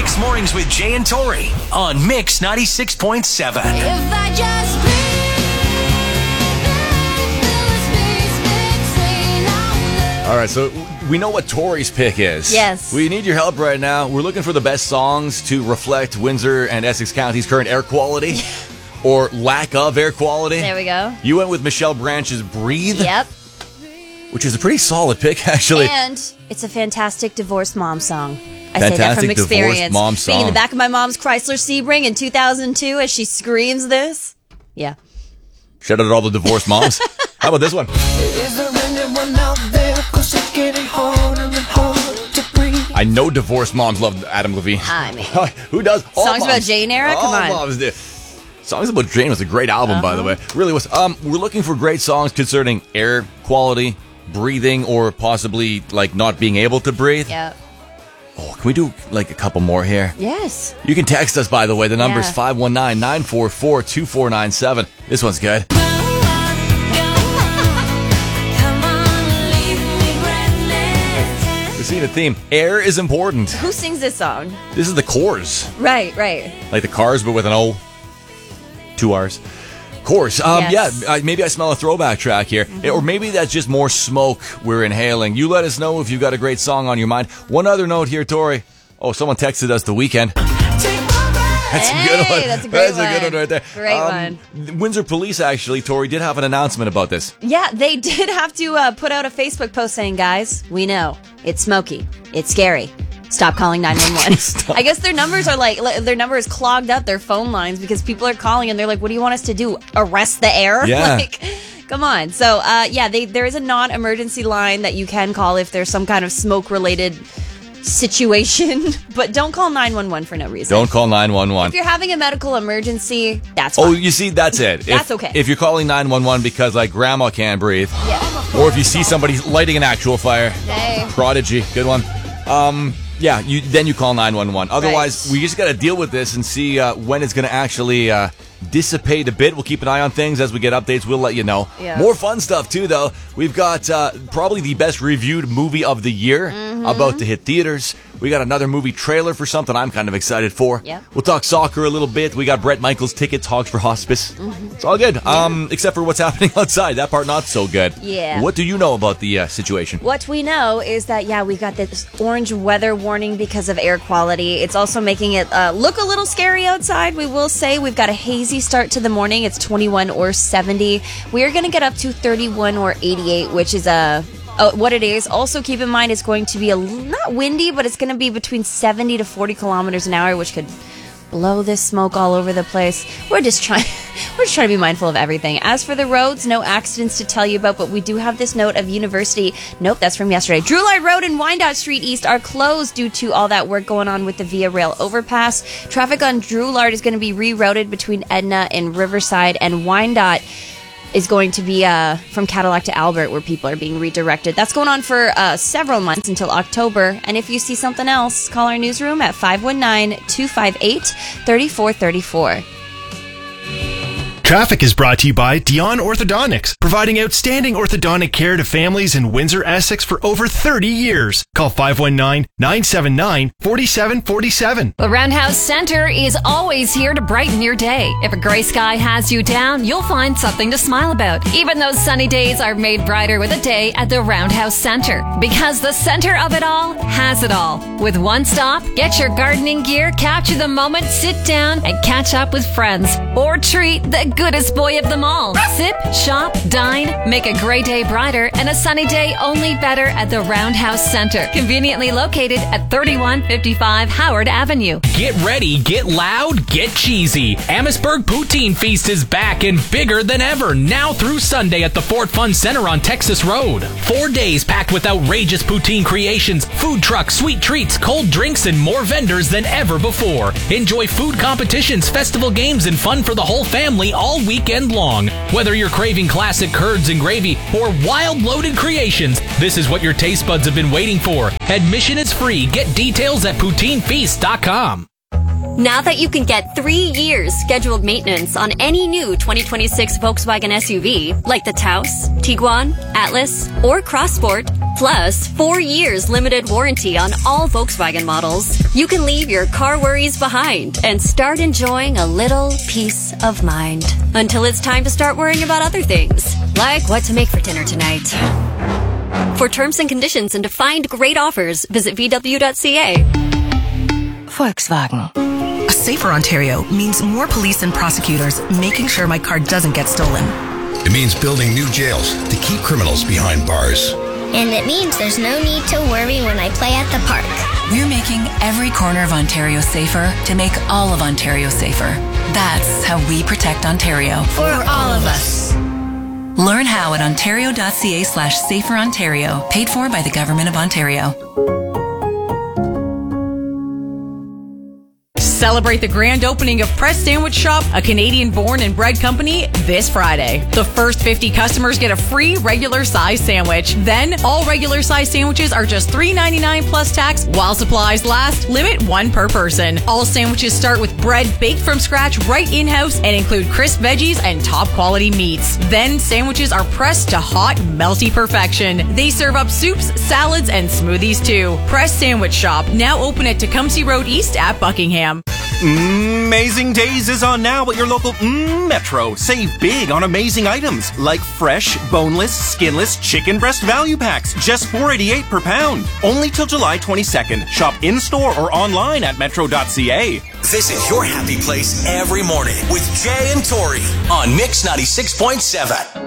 Mix Mornings with Jay and Tori on Mix 96.7. If I just All right, so we know what Tori's pick is. Yes. We need your help right now. We're looking for the best songs to reflect Windsor and Essex County's current air quality or lack of air quality. There we go. You went with Michelle Branch's Breathe. Yep. Which is a pretty solid pick, actually. And it's a fantastic divorced mom song. I Fantastic say that from experience. divorced mom song. Being in the back of my mom's Chrysler Sebring in 2002 as she screams this. Yeah. Shout out to all the divorced moms. How about this one? Is there anyone out there? 'Cause it's getting harder and harder to breathe. I know divorced moms love Adam Levine. I mean. Who does? All Songs moms. about Jane era? Come All on. moms do. Songs About Jane was a great album, by the way. Really was. We're looking for great songs concerning air quality, breathing, or possibly like not being able to breathe. Yeah. Oh, can we do like a couple more here? Yes. You can text us, by the way. The number's Yeah. 519-944-2497. This one's good. We're seeing a theme. Air is important. Who sings this song? This is the Cores. Right, right. Like the Cars, but with an O. 2 R's. Cores. Yes. Yeah, maybe I smell a throwback track here. Or maybe that's just more smoke we're inhaling. You let us know if you've got a great song on your mind. One other note here, Tori. Oh, someone texted us The Weeknd. That's a good one. That's a great That's a good one right there. Great one. Windsor Police, actually, Tori, did have an announcement about this. Yeah, they did have to put out a Facebook post saying, guys, we know it's smoky. It's scary. Stop calling 911. I guess their numbers are their number is clogged up, their phone lines, because people are calling and they're like, what do you want us to do? Arrest the air? Yeah. Like, come on. So, there is a non-emergency line that you can call if there's some kind of smoke-related situation, but don't call 911 for no reason. Don't call 911. If you're having a medical emergency, that's Oh, fine. you see, that's it. That's okay. If you're calling 911 because, like, grandma can't breathe, Yeah. or if you see somebody lighting an actual fire, Hey. Prodigy, good one. Yeah, then you call 911. Otherwise, Right. we just got to deal with this and see when it's going to actually dissipate a bit. We'll keep an eye on things as we get updates. We'll let you know. Yeah. More fun stuff, too, though. We've got probably the best reviewed movie of the year about to hit theaters. We got another movie trailer for something I'm kind of excited for. Yeah. We'll talk soccer a little bit. We got Brett Michaels tickets, Hogs for Hospice. It's all good. Except for what's happening outside. That part not so good. Yeah. What do you know about the situation? What we know is that, we've got this orange weather warning because of air quality. It's also making it look a little scary outside, we will say. We've got a hazy start to the morning. It's 21 or 70. We are going to get up to 31 or 88, which is what it is. Also, keep in mind it's going to be not windy, but it's going to be between 70 to 40 kilometers an hour, which could blow this smoke all over the place. We're just trying to be mindful of everything. As for the roads, no accidents to tell you about, but we do have this note of University. Nope, that's from yesterday. Drewlard Road and Wyandotte Street East are closed due to all that work going on with the Via Rail overpass. Traffic on Drewlard is going to be rerouted between Edna and Riverside, and Wyandotte is going to be from Cadillac to Albert, where people are being redirected. That's going on for several months until October. And if you see something else, call our newsroom at 519-258-3434. Traffic is brought to you by Dion Orthodontics, providing outstanding orthodontic care to families in Windsor, Essex for over 30 years. Call 519-979-4747. The Roundhouse Center is always here to brighten your day. If a gray sky has you down, you'll find something to smile about. Even those sunny days are made brighter with a day at the Roundhouse Center. Because the center of it all has it all. With one stop, get your gardening gear, capture the moment, sit down, and catch up with friends. Or treat the goodest boy of them all. Sip, shop, dine, make a gray day brighter and a sunny day only better at the Roundhouse Center. Conveniently located at 3155 Howard Avenue. Get ready, get loud, get cheesy. Amherstburg Poutine Feast is back and bigger than ever, now through Sunday at the Fort Fun Center on Texas Road. 4 days packed with outrageous poutine creations, food trucks, sweet treats, cold drinks, and more vendors than ever before. Enjoy food competitions, festival games, and fun for the whole family all weekend long. Whether you're craving classic curds and gravy or wild loaded creations, this is what your taste buds have been waiting for. Admission is free. Get details at poutinefeast.com. Now that you can get 3 years scheduled maintenance on any new 2026 Volkswagen SUV, like the Taos, Tiguan, Atlas, or Crossport, Plus, 4 years limited warranty on all Volkswagen models. You can leave your car worries behind and start enjoying a little peace of mind. Until it's time to start worrying about other things, like what to make for dinner tonight. For terms and conditions and to find great offers, visit VW.ca. Volkswagen. A safer Ontario means more police and prosecutors making sure my car doesn't get stolen. It means building new jails to keep criminals behind bars. And it means there's no need to worry when I play at the park. We're making every corner of Ontario safer to make all of Ontario safer. That's how we protect Ontario. For all of us. Learn how at ontario.ca/saferontario. Paid for by the Government of Ontario. Celebrate the grand opening of Press Sandwich Shop, a Canadian-born and bred company, this Friday. The first 50 customers get a free regular size sandwich. Then, all regular size sandwiches are just $3.99 plus tax while supplies last. Limit 1 per person. All sandwiches start with bread baked from scratch right in-house and include crisp veggies and top-quality meats. Then, sandwiches are pressed to hot, melty perfection. They serve up soups, salads, and smoothies too. Press Sandwich Shop, now open at Tecumseh Road East at Buckingham. Amazing Days is on now at your local Metro. Save big on amazing items like fresh, boneless, skinless chicken breast value packs, just $4.88 per pound. Only till July 22nd. Shop in-store or online at metro.ca. Visit your happy place every morning with Jay and Tori on Mix 96.7.